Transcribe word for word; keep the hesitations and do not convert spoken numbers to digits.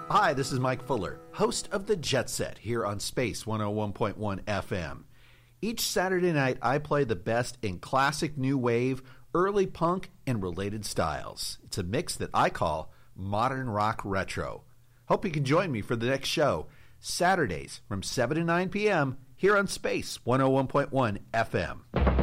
Hi, this is Mike Fuller, host of The Jet Set here on Space one oh one point one F M. Each Saturday night, I play the best in classic new wave, early punk, and related styles. It's a mix that I call modern rock retro. Hope you can join me for the next show, Saturdays from seven to nine p.m. here on Space one oh one point one F M.